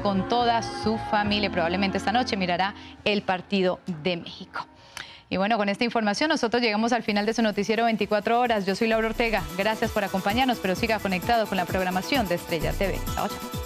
con toda su familia. Probablemente esta noche mirará el partido de México. Y bueno, con esta información nosotros llegamos al final de su noticiero 24 horas. Yo soy Laura Ortega. Gracias por acompañarnos, pero siga conectado con la programación de Estrella TV. Chao, chao.